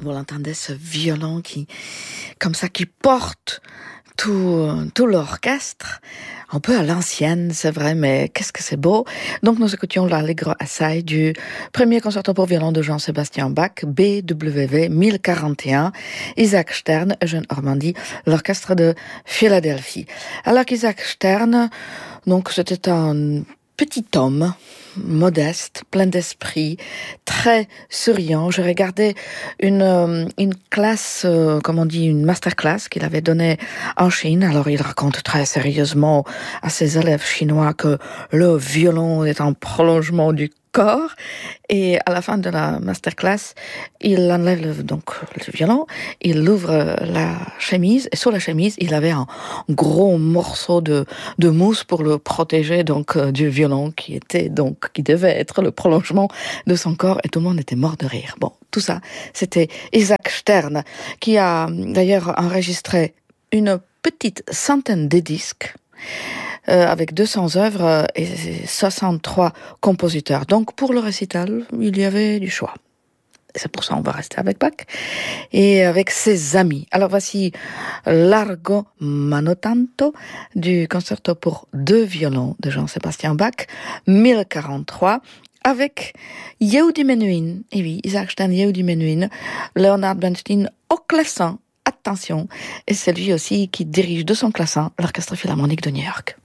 Vous l'entendez, ce violon comme ça, qui porte tout l'orchestre, un peu à l'ancienne, c'est vrai, mais qu'est-ce que c'est beau. Donc nous écoutions l'Allegro assai du premier concerto pour violon de Jean-Sébastien Bach, BWV 1041, Isaac Stern, Eugène Ormandy, l'orchestre de Philadelphie. Alors qu'Isaac Stern, donc c'était un petit homme, modeste, plein d'esprit, très souriant. Je regardais une classe, une masterclass qu'il avait donnée en Chine. Alors il raconte très sérieusement à ses élèves chinois que le violon est un prolongement du corps. Et à la fin de la masterclass, il enlève donc le violon, il ouvre la chemise, et sur la chemise, il avait un gros morceau de mousse pour le protéger donc du violon qui devait être le prolongement de son corps, et tout le monde était mort de rire. Bon, tout ça, c'était Isaac Stern, qui a d'ailleurs enregistré une petite centaine de disques, avec 200 œuvres et 63 compositeurs. Donc pour le récital, il y avait du choix. C'est pour ça qu'on va rester avec Bach et avec ses amis. Alors voici Largo Mano Tanto du concerto pour 2 violons de Jean-Sébastien Bach, 1043, avec Yehudi Menuhin. Et oui, Isaac Stern, Yehudi Menuhin, Leonard Bernstein au clavecin. Attention, et c'est lui aussi qui dirige de son clavecin l'Orchestre Philharmonique de New York.